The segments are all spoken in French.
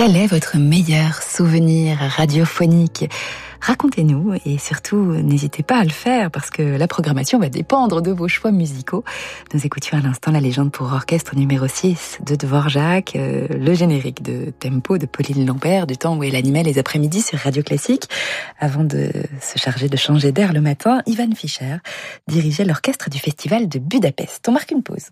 Quel est votre meilleur souvenir radiophonique ? Racontez-nous et surtout, n'hésitez pas à le faire parce que la programmation va dépendre de vos choix musicaux. Nous écoutions à l'instant la légende pour orchestre numéro 6 de Dvorak, le générique de Tempo de Pauline Lambert, du temps où elle animait les après-midi sur Radio Classique. Avant de se charger de changer d'air le matin, Ivan Fischer dirigeait l'orchestre du festival de Budapest. On marque une pause.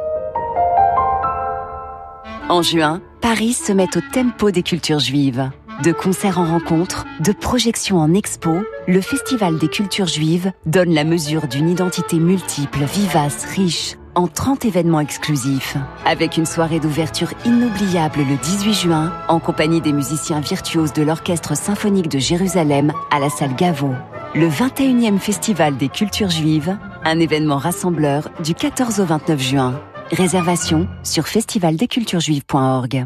En juin, Paris se met au tempo des cultures juives. De concerts en rencontres, de projections en expo, le Festival des cultures juives donne la mesure d'une identité multiple, vivace, riche, en 30 événements exclusifs. Avec une soirée d'ouverture inoubliable le 18 juin, en compagnie des musiciens virtuoses de l'Orchestre symphonique de Jérusalem à la salle Gaveau. Le 21e Festival des cultures juives, un événement rassembleur du 14 au 29 juin. Réservation sur festivaldesculturesjuives.org.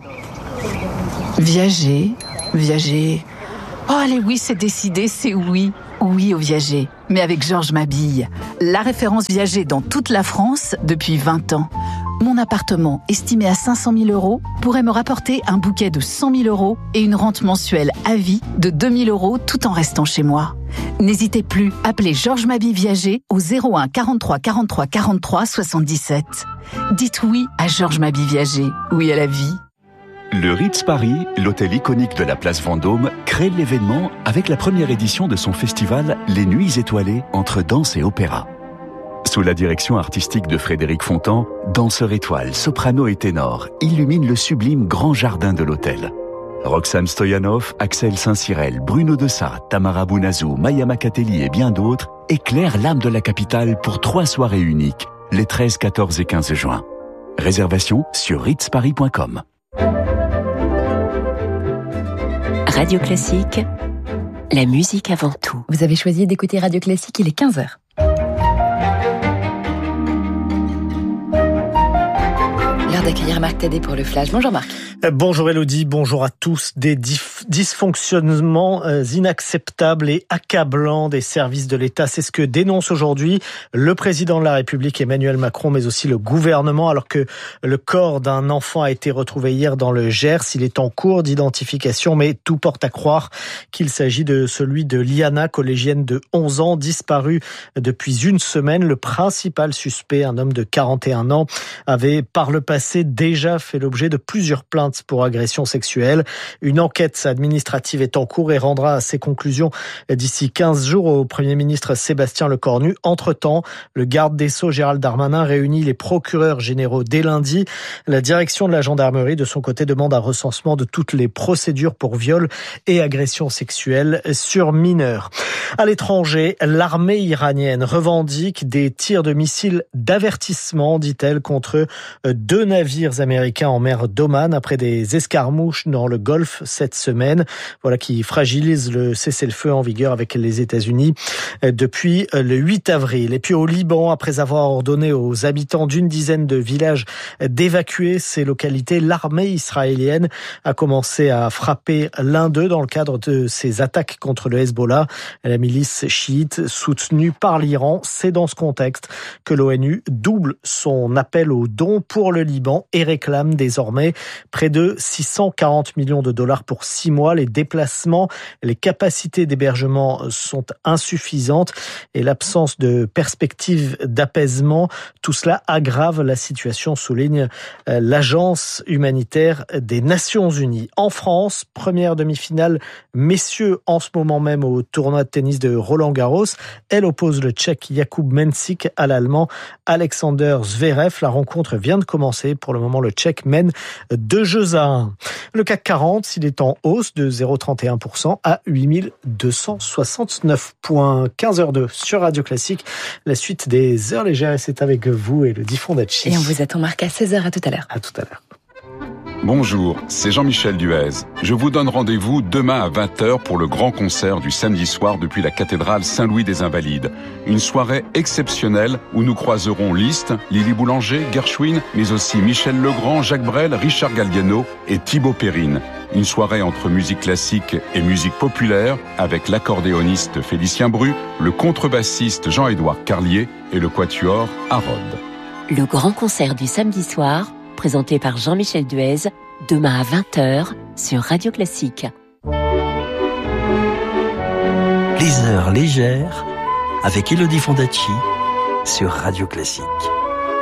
Viager. Oh allez, oui, c'est décidé, c'est oui. Oui au Viager, mais avec Georges Mabille. La référence Viager dans toute la France depuis 20 ans. Mon appartement, estimé à 500 000 euros, pourrait me rapporter un bouquet de 100 000 euros et une rente mensuelle à vie de 2 000 euros tout en restant chez moi. N'hésitez plus, appelez Georges Mabille Viager au 01 43 43 43 77. Dites oui à Georges Mabille Viager, oui à la vie. Le Ritz Paris, l'hôtel iconique de la place Vendôme, crée l'événement avec la première édition de son festival Les Nuits étoilées entre danse et opéra. Sous la direction artistique de Frédéric Fontan, danseurs étoiles, soprano et ténor illuminent le sublime grand jardin de l'hôtel. Roxane Stoyanov, Axel Saint-Cyrel, Bruno Dessat, Tamara Bounazou, Maya Makateli et bien d'autres éclairent l'âme de la capitale pour 3 soirées uniques, les 13, 14 et 15 juin. Réservation sur ritzparis.com. Radio Classique, la musique avant tout. Vous avez choisi d'écouter Radio Classique, il est 15h. L'heure d'accueillir Marc Tadé pour le Flash. Bonjour Marc. Bonjour Elodie, bonjour à tous. Des dysfonctionnements inacceptables et accablants des services de l'État, c'est ce que dénonce aujourd'hui le président de la République Emmanuel Macron, mais aussi le gouvernement, alors que le corps d'un enfant a été retrouvé hier dans le Gers. Il est en cours d'identification, mais tout porte à croire qu'il s'agit de celui de Liana, collégienne de 11 ans, disparue depuis une semaine. Le principal suspect, un homme de 41 ans, avait par le passé déjà fait l'objet de plusieurs plaintes pour agression sexuelle. Une enquête administrative est en cours et rendra ses conclusions d'ici 15 jours au Premier ministre Sébastien Lecornu. Entre-temps, le garde des Sceaux Gérald Darmanin réunit les procureurs généraux dès lundi. La direction de la gendarmerie, de son côté, demande un recensement de toutes les procédures pour viol et agression sexuelle sur mineurs. À l'étranger, l'armée iranienne revendique des tirs de missiles d'avertissement, dit-elle, contre 2 navires américains en mer d'Oman après des escarmouches dans le Golfe cette semaine. Voilà qui fragilise le cessez-le-feu en vigueur avec les États-Unis depuis le 8 avril. Et puis au Liban, après avoir ordonné aux habitants d'une dizaine de villages d'évacuer ces localités, l'armée israélienne a commencé à frapper l'un d'eux dans le cadre de ses attaques contre le Hezbollah, la milice chiite soutenue par l'Iran. C'est dans ce contexte que l'ONU double son appel aux dons pour le Liban et réclame désormais près de 640 millions de dollars pour 6 mois. Les déplacements, les capacités d'hébergement sont insuffisantes et l'absence de perspective d'apaisement, tout cela aggrave la situation, souligne l'Agence humanitaire des Nations Unies. En France, première demi-finale messieurs en ce moment même au tournoi de tennis de Roland-Garros. Elle oppose le Tchèque Jakub Mensik à l'Allemand Alexander Zverev. La rencontre vient de commencer. Pour le moment, le Tchèque mène 2-1. Le CAC 40, s'il est en hausse de 0,31% à 8269 points. 15h02 sur Radio Classique. La suite des heures légères, et c'est avec vous, Elodie Fondacci. Et on vous attend Marc à 16h. À tout à l'heure. À tout à l'heure. Bonjour, c'est Jean-Michel Duez. Je vous donne rendez-vous demain à 20h pour le grand concert du samedi soir depuis la cathédrale Saint-Louis des Invalides. Une soirée exceptionnelle où nous croiserons Liszt, Lily Boulanger, Gershwin, mais aussi Michel Legrand, Jacques Brel, Richard Galliano et Thibaut Perrine. Une soirée entre musique classique et musique populaire avec l'accordéoniste Félicien Bru, le contrebassiste Jean-Édouard Carlier et le quatuor Harrod. Le grand concert du samedi soir, présenté par Jean-Michel Duez, demain à 20h sur Radio Classique. Les heures légères avec Elodie Fondacci sur Radio Classique.